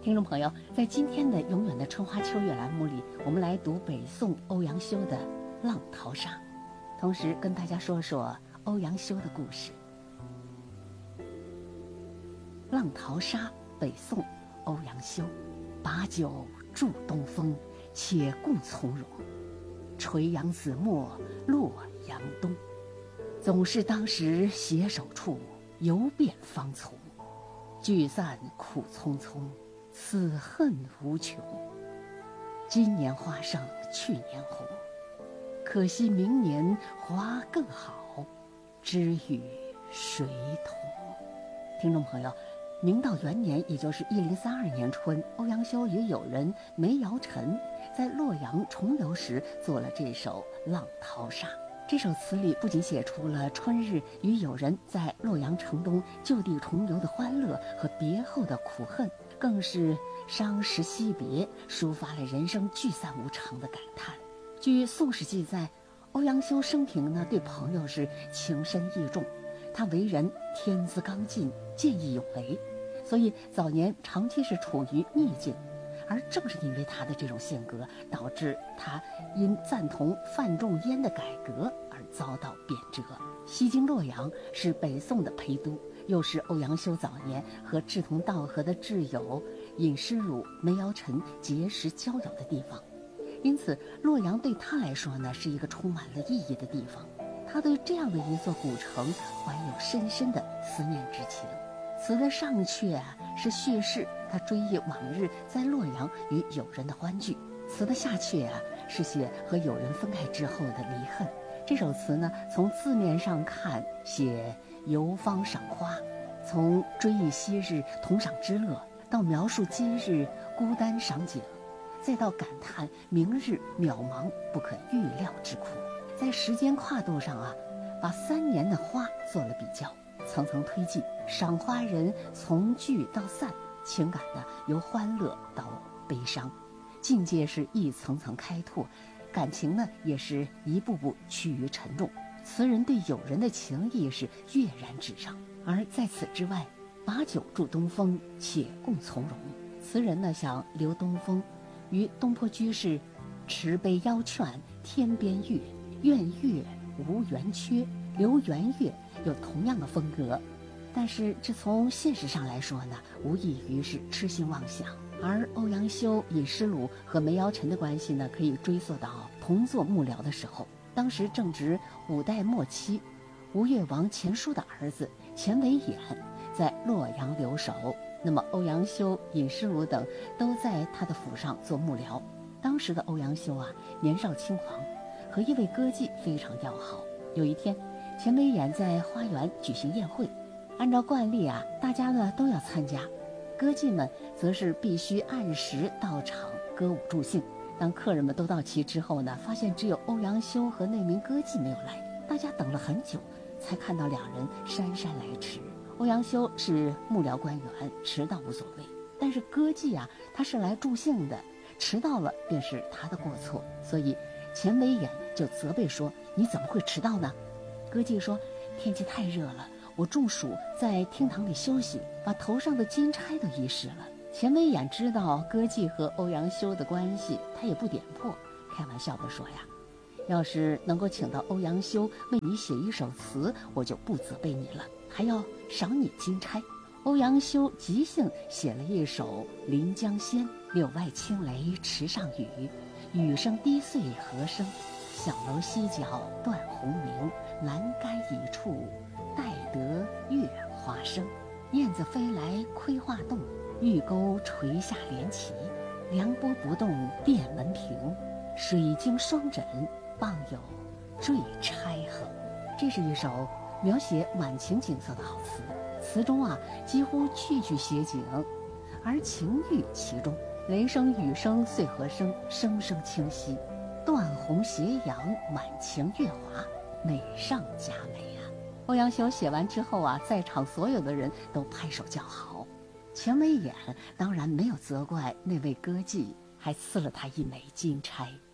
听众朋友，在今天的《永远的春花秋月》栏目里，我们来读北宋欧阳修的《浪淘沙》，同时跟大家说说欧阳修的故事。《浪淘沙》，北宋，欧阳修。把酒祝东风，且共从容。垂杨紫陌洛阳东。总是当时携手处，游遍芳丛。聚散苦匆匆，此恨无穷。今年花胜去年红，可惜明年花更好，知与谁同？听众朋友，明道元年，也就是1032年春，欧阳修与友人梅尧臣在洛阳重游时做了这首《浪淘沙》。这首词里不仅写出了春日与友人在洛阳城东就地重游的欢乐和别后的苦恨，更是伤时惜别，抒发了人生聚散无常的感叹。据《宋史》记载，欧阳修生平呢对朋友是情深义重，他为人天资刚劲，见义勇为，所以早年长期是处于逆境。而正是因为他的这种性格，导致他因赞同范仲淹的改革而遭到贬谪。西京洛阳是北宋的陪都，又是欧阳修早年和志同道合的挚友尹师儒梅尧臣结识交友的地方，因此洛阳对他来说呢是一个充满了意义的地方。他对这样的一座古城怀有深深的思念之情。词的上阙是叙事他追忆往日在洛阳与友人的欢聚，词的下阙是写和友人分开之后的离恨。这首词呢，从字面上看写游芳赏花，从追忆昔日同赏之乐，到描述今日孤单赏景，再到感叹明日渺茫不可预料之苦。在时间跨度上把3年的花做了比较，层层推进，赏花人从聚到散，情感呢由欢乐到悲伤，境界是一层层开拓，感情呢也是一步步趋于沉重。词人对友人的情谊是跃然纸上。而在此之外，把酒祝东风，且共从容。词人呢想留东风，于东坡居士持杯邀劝天边月，愿月无圆缺，留圆月有同样的风格，但是这从现实上来说呢，无异于是痴心妄想。而欧阳修、尹师儒和梅尧臣的关系呢，可以追溯到同做幕僚的时候。当时正值5代末期，吴越王钱叔的儿子钱维演在洛阳留守，那么欧阳修、尹师儒等都在他的府上做幕僚。当时的欧阳修年少轻狂，和一位歌妓非常要好。有一天，钱维演在花园举行宴会，按照惯例大家呢都要参加，歌妓们则是必须按时到场歌舞助兴。当客人们都到齐之后呢，发现只有欧阳修和那名歌妓没有来，大家等了很久，才看到2人姗姗来迟。欧阳修是幕僚官员，迟到无所谓，但是歌妓他是来助兴的，迟到了便是他的过错，所以钱维演就责备说：“你怎么会迟到呢？”歌妓说：“天气太热了，我中暑在厅堂里休息，把头上的金钗都遗失了。”钱维演知道歌妓和欧阳修的关系，他也不点破，开玩笑地说：“要是能够请到欧阳修为你写一首词，我就不责备你了，还要赏你金钗。”欧阳修即兴写了一首《临江仙》：“柳外轻雷池上雨，雨声低碎何声？小楼西角断鸿鸣，栏杆一处待得月华生。燕子飞来窥画栋，玉钩垂下连旗。凉波不动殿门平，水晶双枕傍有坠钗横。”这是一首描写晚晴景色的好词，词中几乎句句写景，而情寓其中，雷声雨声碎和声，声声清晰，断鸿斜阳满晴月华，美上加美欧阳修写完之后在场所有的人都拍手叫好。钱维演当然没有责怪那位歌妓，还赐了他一枚金钗。